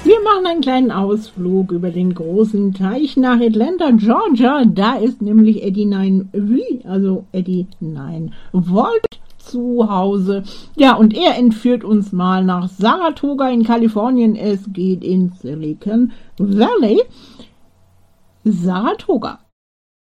Wir machen einen kleinen Ausflug über den großen Teich nach Atlanta, Georgia. Da ist nämlich Eddie 9V, also Eddie 9 Volt zu Hause. Ja, und er entführt uns mal nach Saratoga in Kalifornien. Es geht in Silicon Valley. Saratoga.